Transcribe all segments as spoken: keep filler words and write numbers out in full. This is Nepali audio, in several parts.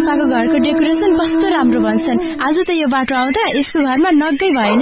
पापाको घरको डेकोरेसन कस्तो राम्रो भन्छन्। आज त यो बाटो आउँदा यसको घरमा नगै भएन।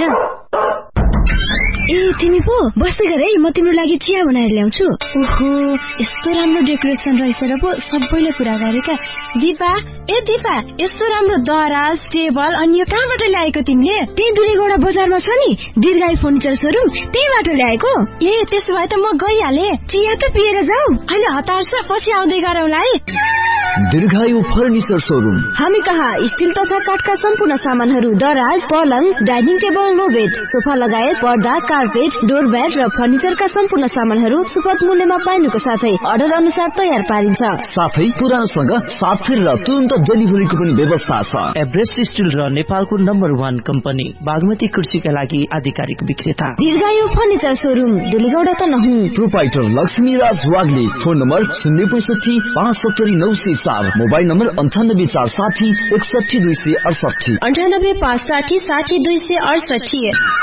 ए तिमी पो बस्दै गर है, म तिम्रो लागि चिया बनाएर ल्याउँछु। ओहो यस्तो राम्रो डेकोरेसन रहेछ र पो सबैले कुरा गरेका। दिपा ए दिपा यस्तो राम्रो दराज टेबल अनि यो कहाँबाट ल्याएको तिमीले? त्यही दुलेगौडा बजारमा छ नि दीर्घायु फर्निचर सोरुम, त्यहीबाट ल्याएको। ए त्यसो भए त म गइहाले। चिया त पिएर जाऊ। अहिले हतार छ, पछि आउँदै गरौँला है। दीर्घायु फर्निचर सोरुम। हामी कहाँ स्टिल तथा काठका सम्पूर्ण सामानहरू, दराज, पलङ, डाइनिङ टेबल, लो बेड, सोफा लगायत पर्दा, कार्पेट, डोरम्याट र फर्निचरका सम्पूर्ण सामानहरू सुपथ मूल्यमा पाइनुको साथै अर्डर अनुसार तयार पारिन्छ। साथै पुरानोसँग साथ फेरेर तुरन्त डेलिभरीको पनि व्यवस्था छ। एभरेस्ट स्टिल र नेपालको नम्बर वान कम्पनी बागमती कुर्सीका लागि आधिकारिक विक्रेता दीर्घायु फर्निचर सोरुम, डेलीगौडा त नहुँ। Proprietor Laxmiraj Wagle. Phone number शून्य पैसठी पाँच सत्तरी नौ सय चार। मोबाइल नम्बर अन्ठानब्बे चार साठी एकसठी दुई सय अडसठी अन्ठानब्बे पाँच साठी साठी दुई सय अडसठी।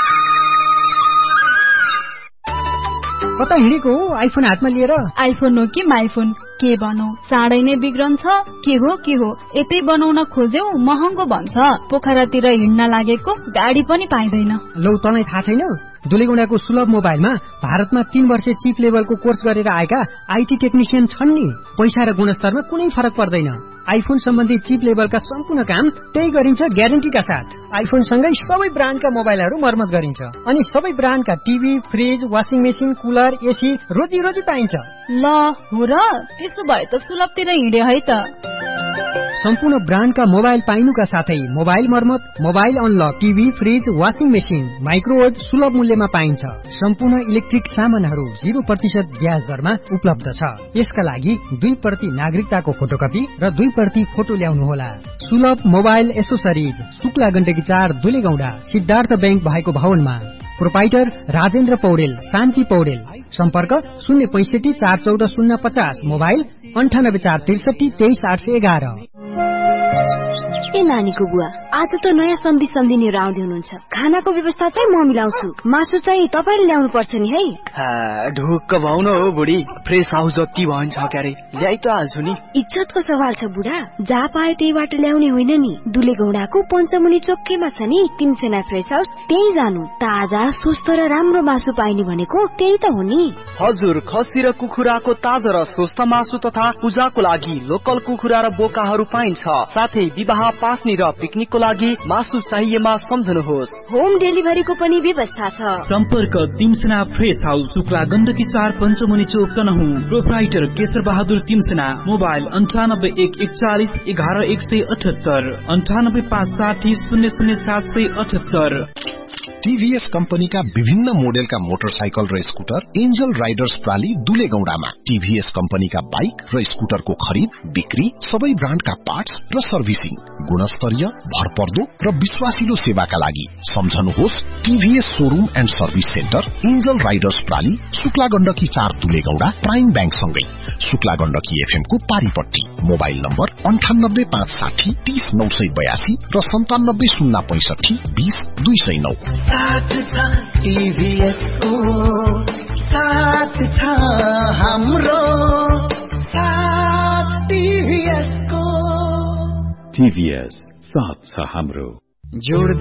कता हिँडेको हो आइफोन हातमा लिएर? आइफोन हो कि माइफोन के भनौ, चाँडै नै बिग्रन्छ। के हो के हो यतै बनाउन खोज्यौ महँगो भन्छ। पोखरातिर हिँड्न लागेको गाडी पनि पाइँदैन। लौ तँलाई थाहा छैन, दुलेगौडाको सुलभ मोबाइलमा भारतमा तीन वर्ष चिप लेभलको कोर्स गरेर आएका आइटी टेक्निसियन छन् नि। पैसा र गुणस्तरमा कुनै फरक पर्दैन। आइफोन सम्बन्धी चिप लेभलका सम्पूर्ण काम त्यही गरिन्छ ग्यारेन्टीका साथ। आइफोन सँगै सबै ब्रान्डका मोबाइलहरू मर्मत गरिन्छ अनि सबै ब्रान्डका TV, fridge, washing machine, cooler, AC रोजी रोजी पाइन्छ। ल हो र, त्यसो भए त सुलभतिर हिँडे है त। सम्पूर्ण ब्रान्डका मोबाइल पाइनुका साथै मोबाइल मर्मत, mobile unlock, TV, fridge, washing machine, microwave सुलभ मूल्यमा पाइन्छ। सम्पूर्ण इलेक्ट्रिक सामानहरू जीरो प्रतिशत ब्याज दरमा उपलब्ध छ। यसका लागि दुई प्रति नागरिकताको फोटोकपी र दुई प्रति फोटो ल्याउनुहोला। सुलभ मोबाइल एसोसरिज, शुक्ला गण्डकी चार, दुलेगौडा, सिद्धार्थ ब्याङ्क भएको भवनमा। प्रोपाइटर राजेन्द्र पौडेल, शान्ति पौडेल। सम्पर्क शून्य पैसठी चार चौध शून्य पचास। मोबाइल अन्ठानब्बे चार त्रिसठी तेइस आठ सय एघार। ए नानीको बुवा, आज त नयाँ सम्धि सम्धिनीहरू आउँदै हुनुहुन्छ। खानाको व्यवस्था चाहिँ म मिलाउँछु, मासु चाहिँ तपाईँले ल्याउनु पर्छ नि है। ढुक्क भाउन हो बुढी, फ्रेस हाउस जति भन्छ क्यारे ल्याइ त हाल्छु नि। इज्जतको सवाल छ बुढा, जहाँ पाए त्यहीबाट ल्याउने होइन नि। दुलेगौडाको पञ्चमुनि चोकैमा छ नि तिनसेना फ्रेस हाउस, त्यही जानु। ताजा स्वस्थ र राम्रो मासु पाइने भनेको त्यही त हो नि। हजुर, खसी र कुखुराको ताजा र स्वस्थ मासु तथा पूजाको लागि लोकल कुखुरा र बोकाहरू पाइन्छ। साथै विवाह, पास्नी र पिकनिकको लागि मासु चाहिएमा सम्झनुहोस्। होम डेलिभरीको पनि व्यवस्था छ। सम्पर्क तिमसेना फ्रेस हाउस, शुक्ला गण्डकी चार, पञ्चमुनि चोक, तनहुँ। प्रोप्राइटर केशर बहादुर तिमसेना। मोबाइल अन्ठानब्बे एक एकचालिस एघार एक सय अठहत्तर अन्ठानब्बे पाँच साठी शून्य शून्य सात सय अठहत्तर। टीभीएस कम्पनीका विभिन्न मोडेलका मोटरसाइकल र स्कुटर एन्जल राइडर्स प्राली दुलेगौडामा। टीभीएस कम्पनीका बाइक र स्कुटरको खरिद, बिक्री, सबै ब्रान्डका पार्ट्स र सर्भिसिङ, गुणस्तरीय, भरपर्दो र विश्वासिलो सेवाका लागि सम्झनुहोस् TVS showroom and service centre, angel Riders प्राली, Shukla Gandaki चार, दुलेगौडा, प्राइम ब्याङ्क सँगै शुक्ला गण्डकी एफएम को पारीपट्टी। मोबाइल नम्बर अन्ठानब्बे पाँच साठी तीस नौ सय बयासी र सन्तानब्बे शून्य पैसठी बीस दुई सय नौ। साथ छ टिभीएसको, साथ छ हाम्रो साथ टिभीएसको। टिभीएस साथ छ हाम्रो। जोड